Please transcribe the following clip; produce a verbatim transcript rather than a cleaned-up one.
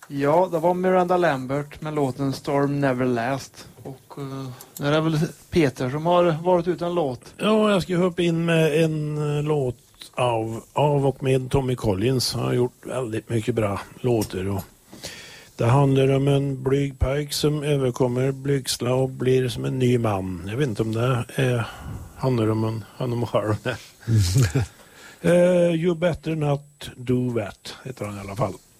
Ja, det var Miranda Lambert med låten Storm Never Last. Och uh, det är väl Peter som har varit ut en låt. Ja, jag ska hoppa in med en uh, låt av, av och med Tommy Collins. Han har gjort väldigt mycket bra låtar. Och det handlar om en blyg pojk som överkommer blygsla och blir som en ny man. Jag vet inte om det är, handlar om en, honom själv. uh, You better not do that, heter han i alla fall.